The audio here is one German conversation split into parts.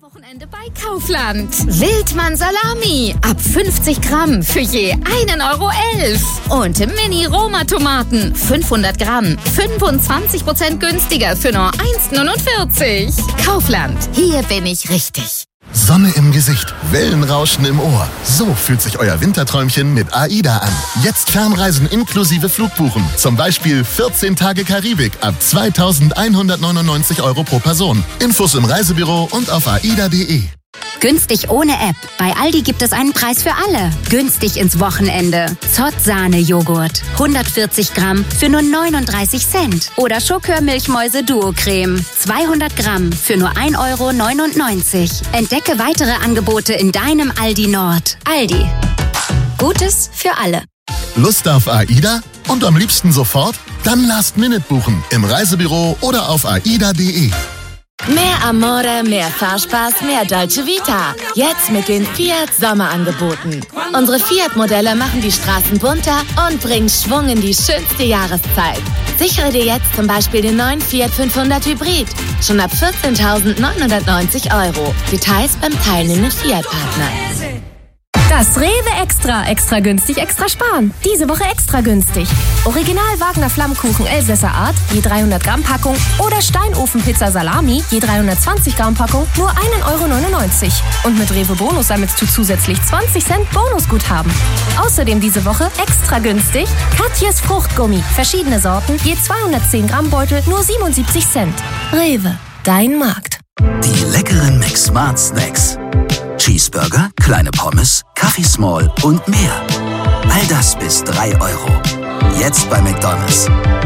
Wochenende bei Kaufland. Wildmann Salami ab 50 Gramm für je 1,11 € und Mini-Roma-Tomaten 500 Gramm 25% günstiger für nur 1,49 €. Kaufland, hier bin ich richtig. Sonne im Gesicht, Wellenrauschen im Ohr. So fühlt sich euer Winterträumchen mit AIDA an. Jetzt Fernreisen inklusive Flugbuchen. Zum Beispiel 14 Tage Karibik ab 2.199 € pro Person. Infos im Reisebüro und auf aida.de. Günstig ohne App. Bei Aldi gibt es einen Preis für alle. Günstig ins Wochenende. Zott-Sahne-Joghurt. 140 Gramm für nur 39 Cent. Oder Schokör-Milchmäuse-Duo-Creme. 200 Gramm für nur 1,99 €. Entdecke weitere Angebote in deinem Aldi Nord. Aldi. Gutes für alle. Lust auf AIDA? Und am liebsten sofort? Dann Last-Minute buchen. Im Reisebüro oder auf aida.de. Mehr Amore, mehr Fahrspaß, mehr Dolce Vita. Jetzt mit den Fiat Sommerangeboten. Unsere Fiat-Modelle machen die Straßen bunter und bringen Schwung in die schönste Jahreszeit. Sichere dir jetzt zum Beispiel den neuen Fiat 500 Hybrid. Schon ab 14.990 €. Details beim teilnehmenden Fiat-Partner. Das Rewe Extra. Extra günstig, extra sparen. Diese Woche extra günstig. Original Wagner Flammkuchen Elsässer Art, je 300 Gramm Packung. Oder Steinofenpizza Salami, je 320 Gramm Packung, nur 1,99 €. Und mit Rewe Bonus sammelst du zusätzlich 20 Cent Bonusguthaben. Außerdem diese Woche extra günstig Katjes Fruchtgummi. Verschiedene Sorten, je 210 Gramm Beutel, nur 77 Cent. Rewe, dein Markt. Die leckeren McSmart Snacks. Cheeseburger, kleine Pommes, Kaffee Small und mehr. All das bis 3 €. Jetzt bei McDonald's.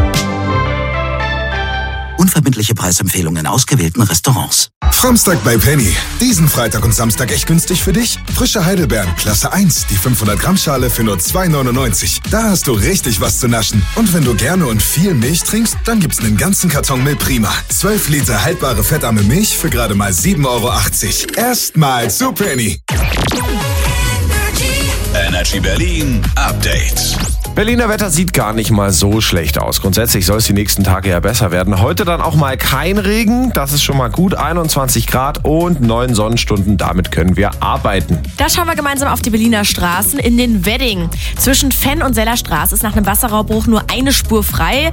Unverbindliche Preisempfehlungen in ausgewählten Restaurants. Samstag bei Penny. Diesen Freitag und Samstag echt günstig für dich? Frische Heidelbeeren, Klasse 1, die 500 Gramm Schale für nur 2,99 €. Da hast du richtig was zu naschen. Und wenn du gerne und viel Milch trinkst, dann gibt's einen ganzen Karton Milch Prima. 12 Liter haltbare fettarme Milch für gerade mal 7,80 €. Erstmal zu Penny. Energy Berlin Update. Berliner Wetter sieht gar nicht mal so schlecht aus. Grundsätzlich soll es die nächsten Tage ja besser werden. Heute dann auch mal kein Regen, das ist schon mal gut. 21 Grad und 9 Sonnenstunden, damit können wir arbeiten. Da schauen wir gemeinsam auf die Berliner Straßen in den Wedding. Zwischen Fenn und Sellerstraße ist nach einem Wasserrohrbruch nur eine Spur frei.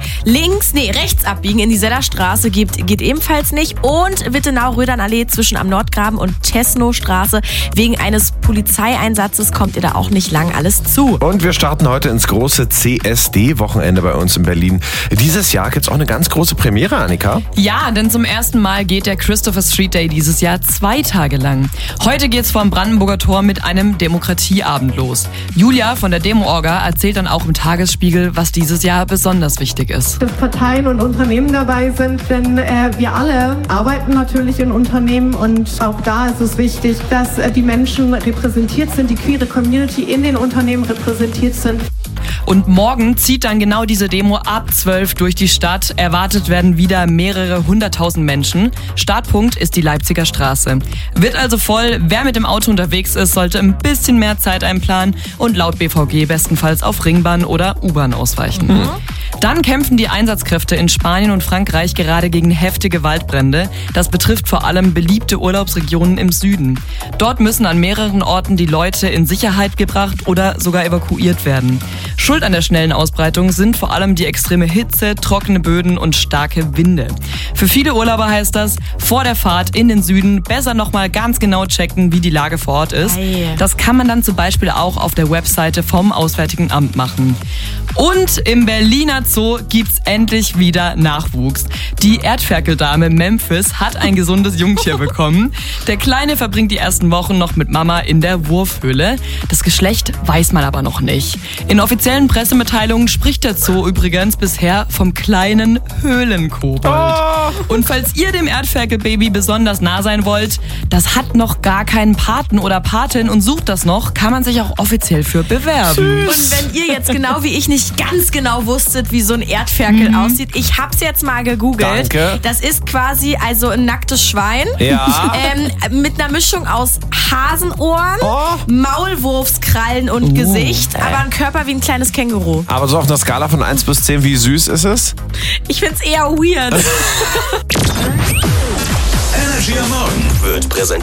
Rechts abbiegen in die Sellerstraße geht ebenfalls nicht. Und Wittenau-Rödern-Allee zwischen am Nordgraben und Tesno-Straße. Wegen eines Polizeieinsatzes kommt ihr da auch nicht lang alles zu. Und wir starten heute ins große CSD-Wochenende bei uns in Berlin. Dieses Jahr gibt es auch eine ganz große Premiere, Annika. Ja, denn zum ersten Mal geht der Christopher Street Day dieses Jahr 2 Tage lang. Heute geht's vor dem Brandenburger Tor mit einem Demokratieabend los. Julia von der Demo-Orga erzählt dann auch im Tagesspiegel, was dieses Jahr besonders wichtig ist. Dass Parteien und Unternehmen dabei sind, denn wir alle arbeiten natürlich in Unternehmen und auch da ist es wichtig, dass die Menschen repräsentiert sind, die queere Community in den Unternehmen repräsentiert sind. Und morgen zieht dann genau diese Demo ab 12 durch die Stadt. Erwartet werden wieder mehrere 100.000 Menschen. Startpunkt ist die Leipziger Straße. Wird also voll. Wer mit dem Auto unterwegs ist, sollte ein bisschen mehr Zeit einplanen und laut BVG bestenfalls auf Ringbahn oder U-Bahn ausweichen. Dann kämpfen die Einsatzkräfte in Spanien und Frankreich gerade gegen heftige Waldbrände. Das betrifft vor allem beliebte Urlaubsregionen im Süden. Dort müssen an mehreren Orten die Leute in Sicherheit gebracht oder sogar evakuiert werden. Schuld an der schnellen Ausbreitung sind vor allem die extreme Hitze, trockene Böden und starke Winde. Für viele Urlauber heißt das, vor der Fahrt in den Süden besser nochmal ganz genau checken, wie die Lage vor Ort ist. Das kann man dann zum Beispiel auch auf der Webseite vom Auswärtigen Amt machen. Und im Berliner Zoo gibt's endlich wieder Nachwuchs. Die Erdferkeldame Memphis hat ein gesundes Jungtier bekommen. Der Kleine verbringt die ersten Wochen noch mit Mama in der Wurfhöhle. Das Geschlecht weiß man aber noch nicht. In offiziellen Pressemitteilungen spricht der Zoo übrigens bisher vom kleinen Höhlenkobold. Und falls ihr dem Erdferkelbaby besonders nah sein wollt, das hat noch gar keinen Paten oder Patin und sucht das noch, kann man sich auch offiziell für bewerben. Und wenn ihr jetzt genau wie ich nicht ganz genau wusstet, wie so ein Erdferkel aussieht, ich hab's jetzt mal gegoogelt. Danke. Das ist quasi also ein nacktes Schwein. Ja. Mit einer Mischung aus Hasenohren, Maulwurfskrallen und Gesicht, aber ein Körper wie ein kleines Känguru. Aber so auf einer Skala von 1 bis 10, wie süß ist es? Ich find's eher weird. Energy am Morgen wird präsentiert